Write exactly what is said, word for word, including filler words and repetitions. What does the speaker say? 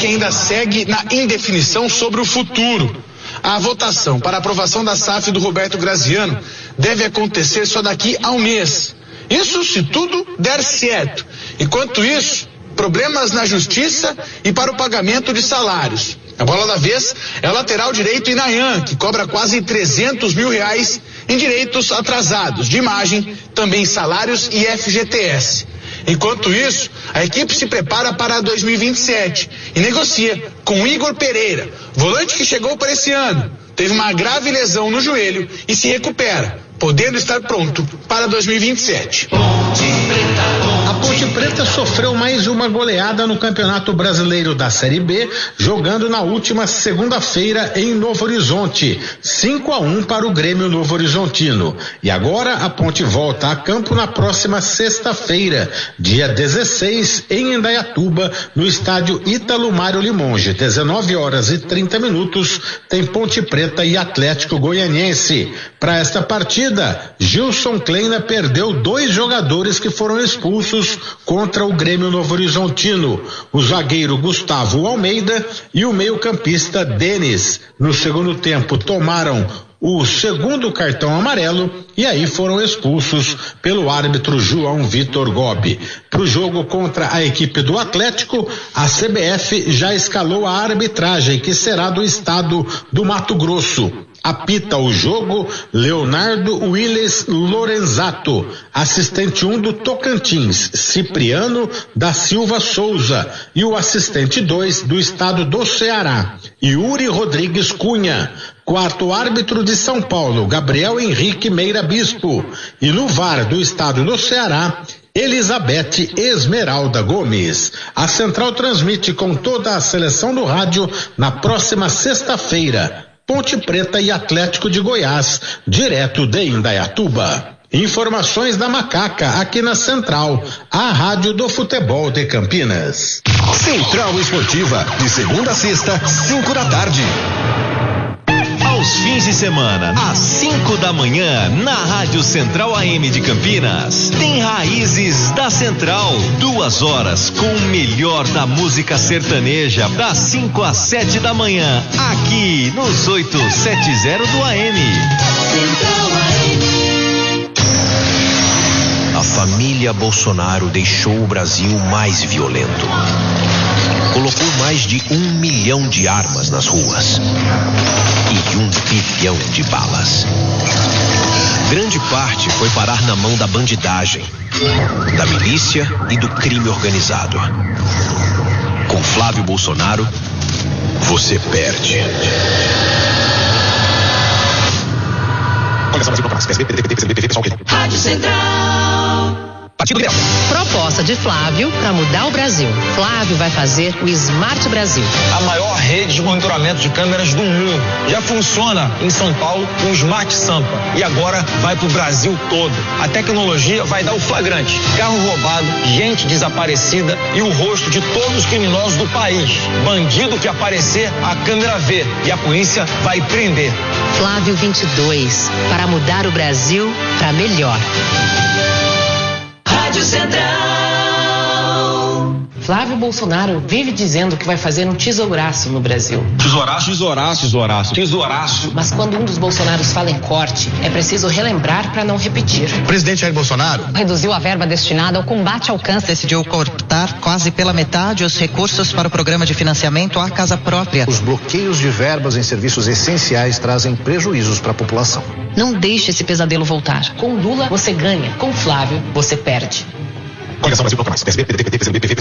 que ainda segue na indefinição sobre o futuro. A votação para aprovação da S A F do Roberto Graziano deve acontecer só daqui a um mês. Isso se tudo der certo. Enquanto isso, problemas na justiça e para o pagamento de salários. A bola da vez é a lateral direito Inayan, que cobra quase trezentos mil reais em direitos atrasados de imagem, também salários e F G T S. Enquanto isso, a equipe se prepara para dois mil e vinte e sete e negocia com Igor Pereira, volante que chegou para esse ano, teve uma grave lesão no joelho e se recupera, podendo estar pronto para dois mil e vinte e sete. A Ponte Preta sofreu mais uma goleada no Campeonato Brasileiro da Série B, jogando na última segunda-feira em Novo Horizonte, cinco a um para o Grêmio Novo Horizontino. E agora a Ponte volta a campo na próxima sexta-feira, dia dezesseis, em Indaiatuba, no estádio Ítalo Mário Limonge. dezenove horas e trinta minutos, tem Ponte Preta e Atlético Goianiense. Para esta partida, Gilson Kleina perdeu dois jogadores que foram expulsos contra o Grêmio Novo Horizontino, o zagueiro Gustavo Almeida e o meio-campista Denis. No segundo tempo tomaram o segundo cartão amarelo e aí foram expulsos pelo árbitro João Vitor Gobi. Para o jogo contra a equipe do Atlético, a C B F já escalou a arbitragem, que será do estado do Mato Grosso. Apita o jogo Leonardo Willis Lorenzato, assistente um do Tocantins, Cipriano da Silva Souza, e o assistente dois do estado do Ceará, Yuri Rodrigues Cunha. Quarto árbitro de São Paulo, Gabriel Henrique Meira Bispo, e no V A R do estado do Ceará, Elizabeth Esmeralda Gomes. A Central transmite com toda a seleção do rádio na próxima sexta-feira. Ponte Preta e Atlético de Goiás, direto de Indaiatuba. Informações da Macaca, aqui na Central, a rádio do futebol de Campinas. Central Esportiva, de segunda a sexta, cinco da tarde. Aos fins de semana, às cinco da manhã, na Rádio Central A M de Campinas, tem Raízes da Central. Duas horas com o melhor da música sertaneja, das cinco às sete da manhã, aqui nos oitocentos e setenta do A M. Central A M. A família Bolsonaro deixou o Brasil mais violento. Colocou mais de um milhão de armas nas ruas e um bilhão de balas. Grande parte foi parar na mão da bandidagem, da milícia e do crime organizado. Com Flávio Bolsonaro, você perde. Rádio Central. Proposta de Flávio para mudar o Brasil. Flávio vai fazer o Smart Brasil. A maior rede de monitoramento de câmeras do mundo. Já funciona em São Paulo com o Smart Sampa. E agora vai para o Brasil todo. A tecnologia vai dar o flagrante. Carro roubado, gente desaparecida e o rosto de todos os criminosos do país. Bandido que aparecer, a câmera vê. E a polícia vai prender. Flávio vinte e dois. Para mudar o Brasil para melhor. Rádio Central. Flávio Bolsonaro vive dizendo que vai fazer um tesouraço no Brasil. Tesouraço? Tesouraço, tesouraço, tesouraço. Mas quando um dos Bolsonaros fala em corte, é preciso relembrar para não repetir. O presidente Jair Bolsonaro reduziu a verba destinada ao combate ao câncer. Decidiu cortar quase pela metade os recursos para o programa de financiamento à casa própria. Os bloqueios de verbas em serviços essenciais trazem prejuízos para a população. Não deixe esse pesadelo voltar. Com Lula, você ganha. Com Flávio, você perde. Coligação Brasil Proclamar. P S B, P D T, P T, P C B, P V,